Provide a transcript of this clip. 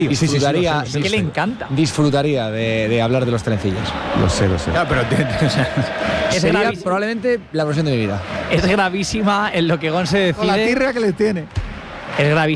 Disfrutaría, Es que le encanta. disfrutaría de hablar de los trencillos. Lo sé. Claro, pero es Sería gravísima. probablemente la versión de mi vida. Es gravísima en lo que Gon se Con la decide. tirria que les tiene. Es gravísima.